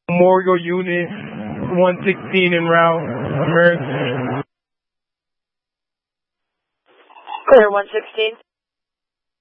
Memorial Unit 116 en route, American. Clear 116.